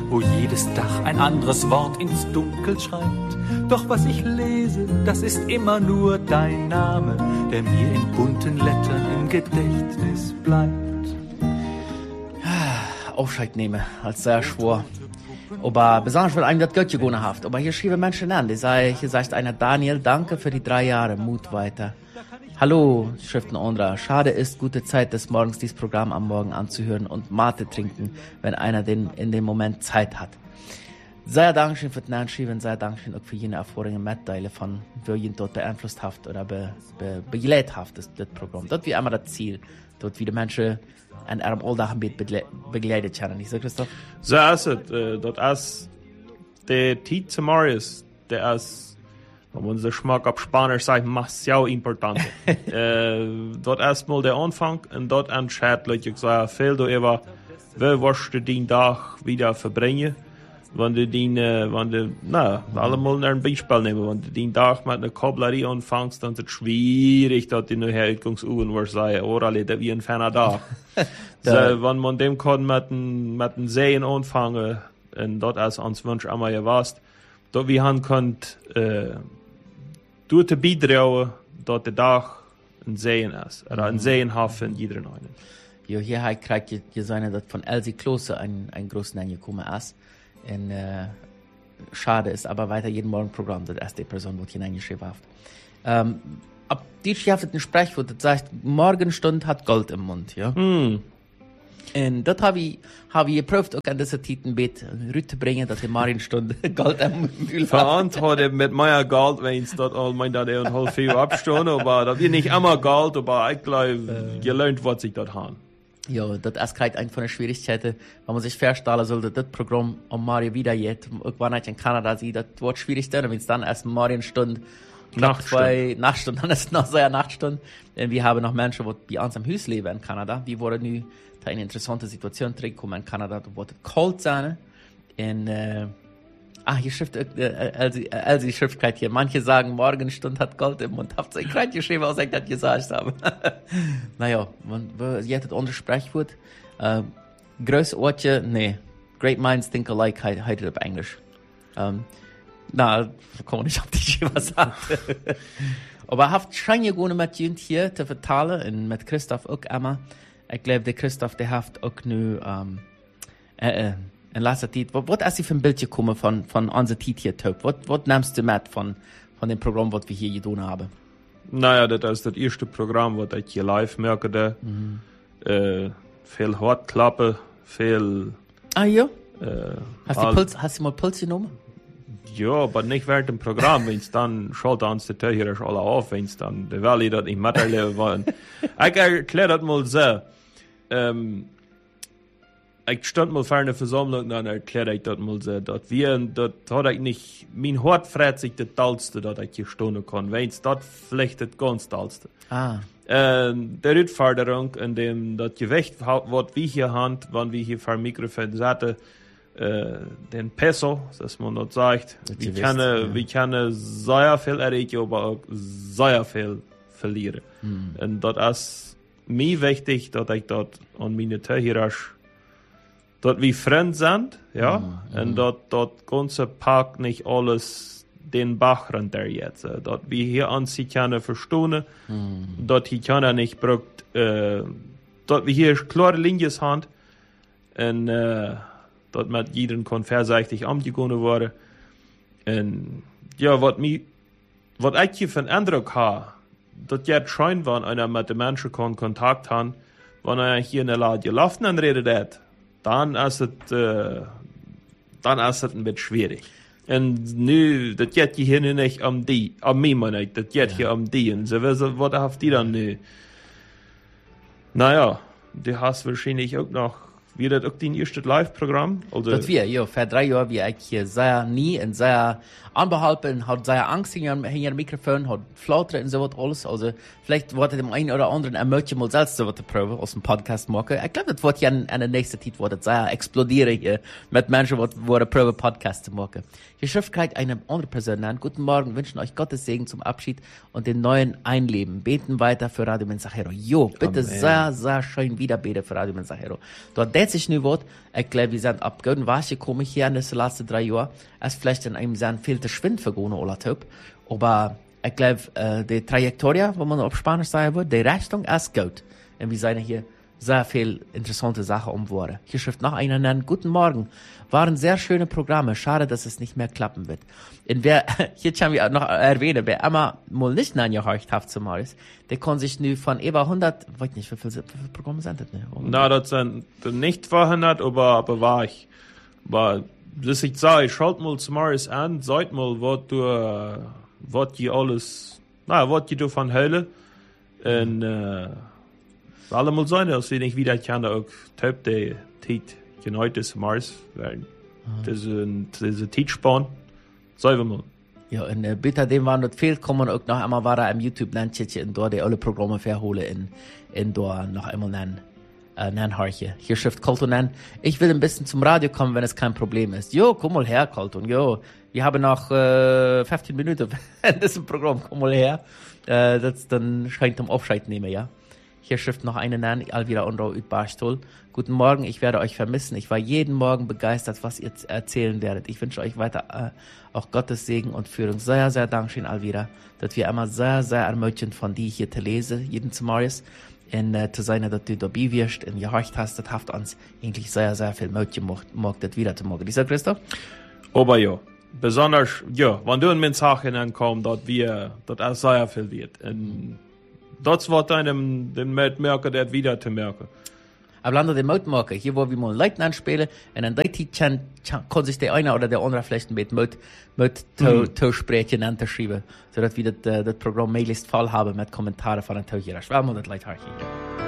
wo jedes Dach ein anderes Wort ins Dunkel schreibt. Doch was ich lese, das ist immer nur dein Name, der mir in bunten Lettern im Gedächtnis bleibt. Aufscheid nehmen, als sehr schwor. Aber besonders, weil einem das Geld gewonnen hat. Aber hier schrieben Menschen an, hier sagt einer, Daniel, danke für die 3 Jahre, Mut weiter. Hallo, Schriften Ondra. Schade ist, gute Zeit des Morgens dieses Programm am Morgen anzuhören und Mate trinken, wenn einer in dem Moment Zeit hat. Sehr Dankeschön für den Anschreiben, sehr Dankeschön auch für jene Erfahrungen mitteilen von, wie ihn dort beeinflusst hat oder begleitet hat, das Programm. Dort wie immer das Ziel, dort wie die Menschen an ihrem Alltag ein bisschen begleitet werden. Nicht so, Christoph? So ist es. Dort ist der Tiet zum Marius, der ist, wenn man so Geschmack auf Spanisch sagt, sehr important. Dort erstmal der Anfang und dort entscheidet, Leute, ich sage, viel darüber, wie wirst du den Tag wieder verbringen. Wenn du allemal ein Beispiel nehmen, wenn du den Tag mit einer Kablerie anfängst, dann ist es schwierig, dass die nachher Utgangsuhren wirst sagen, oder das wie ein ferner Tag. So, wenn man dem kann mit den Seen anfangen, und dort ist uns Wunsch einmal gewasst, dort wir haben könnt, durch die beitragen, dass der Tag ein Seen ist, oder ein Seenhafen jeder einen. Jo, hier kriegt ihr seine, dass von Elsie Klose ein großes Name gekommen ist. Und schade ist aber weiter jeden Morgen Programm, das erste Person, die hineingeschrieben hat. Ab die schafft ein Sprichwort, das sagt, Morgenstund hat Gold im Mund, ja. Und das habe ich geprüft, auch an dieser Titelbett rüber zu bringen, dass die Morgenstund Gold im Mund hat. Verantwortet mit meiner Gold, wenn ich das all mein, dass und halb viel abstehen, aber das wird nicht immer Gold, aber ich glaube, gelernt, was ich dort haben. Ja, das ist gerade eine von den Schwierigkeiten, wenn man sich vorstellen sollte, das Programm um Mario wieder geht. Irgendwann in Kanada sieht, das wird schwierig sein, wenn es dann erst Nachtstunde, dann ist es noch sehr Nachtstunde. Und wir haben noch Menschen, die bei uns am Haus leben in Kanada, die wollen nu eine interessante Situation zurückkommen in Kanada, da wird es kalt sein. Und, hier schrift Elsie schrift gerade hier. Manche sagen, Morgenstund hat Gold im Mund. Habt ihr gerade geschrieben, was ich das gesagt habe? Naja, ihr hattet unser Sprichwort. Große Orte, nee. Great minds think alike, heißt es auf Englisch. Kann man nicht auf die was sagen. Aber habt schon gewonnen mit Jünd hier zu vertalen und mit Christoph auch immer. Ich glaube, der Christoph, der hat auch nu, in letzter Zeit, was ist für ein Bild gekommen von unserer Zeit hier, Töp? Was nimmst du mit von dem Programm, was wir hier getan haben? Naja, das ist das erste Programm, was ich hier live merke. Viel Hartklappe, viel... Ah ja? Hast du mal Puls genommen? Ja, aber nicht während dem Programm, wenn es dann schaltet uns die Tür hier alle auf, wenn es dann die Welle das nicht miterleben wollen. Ich erkläre das mal so. Ich stand mal vor einer Versammlung und dann erkläre ich das mal so, dass hat ich nicht, mein Hort freut sich das Tollste, dass ich hier stehen kann, wenn es das vielleicht das ganz Tollste. Der Rückforderung, in dem das Gewicht, was wir hier haben, wenn wir hier vor dem Mikrofon sitzen, den Peso, dass man das sagt, wir können sehr viel erreichen, aber auch sehr viel verlieren. Und das ist mir wichtig, dass ich dort an meine Tür dort wie Freund sind, ja, und dort ganze Park nicht alles den Bach runter jetzt, dort wie hier an sich können verstehen, dort hier kann nicht braucht, dort wie hier klare Linien haben, und dort mit jedem kann verseitig angegangen worden, und ja, was ich hier für einen Eindruck habe, dort jetzt scheint, wenn einer mit den Menschen Kontakt hat, wenn er hier in der Lade gelaufen und redet, dann ist es ein bisschen schwierig. Und nu, das geht hier nicht um mich, meine ich, das geht hier um die. Und so, was habt ihr dann nu? Naja, du hast wahrscheinlich auch noch, wie das auch dein erstes Live-Programm? Also, das ja, vor 3 Jahren, wie ich hier sehr nie und sehr anbehalten, hat sehr Angst hinter dem Mikrofon, hat Flattern und so was alles. Also, vielleicht wollte dem einen oder anderen ermögliche mal selbst so was probieren aus dem Podcast machen. Ich glaube, das wird ja an der nächsten Zeit, wird sehr explodieren hier, mit Menschen, die probieren, Podcasts zu machen. Hier schrift gerade eine andere Person an. Guten Morgen, wünschen euch Gottes Segen zum Abschied und den neuen Einleben. Beten weiter für Radio Mensajero. Jo, bitte sehr, sehr schön wieder beten für Radio Mensajero. Dort dreht sich nu was. Ich glaube, wir sind abgegangen, was gekommen hier in den letzten 3 Jahren. Es vielleicht in einem sehr viel zu Schwind vergangen, oder Typ. Aber ich glaube, die Trajektorie, wo man auf Spanisch sagen würde, die Richtung ist gut. Und wir sehen hier sehr viel interessante Sachen umworden. Hier schreibt noch einer nennen, guten Morgen. Waren sehr schöne Programme. Schade, dass es nicht mehr klappen wird. Und wer, hier kann ich noch erwähnen, wer immer mal nicht angehorcht hat zu Marius, der kann sich nu von über 100, weiß nicht, wie viele Programme sind das? Na, das sind nicht 200, aber war ich. Aber, das ich sage, ich schaut mal zu Marius an, seid mal, was du von Hölle, und, alle mal sein, dass wir nicht wieder kann, auch Typ, der Tit, heute ist Mars, weil das ist ein Titspann, sagen wir mal. Ja, und bitte dem waren das viel, kommen auch noch einmal war am YouTube nennen, und dort die alle Programme verholen, in dort noch einmal nennen Harche. Hier schrift Colton nennen, ich will ein bisschen zum Radio kommen, wenn es kein Problem ist. Jo, komm mal her, Colton, jo, wir haben noch 15 Minuten in diesem Programm, komm mal her. Das dann scheint zum Aufscheid nehmen, ja. Hier schrift noch eine nennen, Alvira Onro ut Barstol. Guten Morgen, ich werde euch vermissen. Ich war jeden Morgen begeistert, was ihr erzählen werdet. Ich wünsche euch weiter auch Gottes Segen und Führung. Sehr, sehr Dankeschön, Alvira, dass wir immer sehr, sehr ermöglichen von dir hier zu lesen, jeden zu Marius. Und zu sein, dass du dabei wirst und gehorcht hast, das hat uns eigentlich sehr, sehr viel Möglich gemacht, das wieder zu machen. Dieser Christoph? Aber ja, besonders, ja, wenn du in meine Sachen ankommst, dass auch sehr viel wird. Und das wird einem den Mitmerker, der wieder zu merken. Aber landen den Mitmerker, hier wo wir mal Leuten anspielen, und dann kann sich der eine oder der andere vielleicht mit sprechen und schreiben, sodass wir das Programm möglichst voll haben mit Kommentaren von den Tauchern. Ich will mal das Leute hier.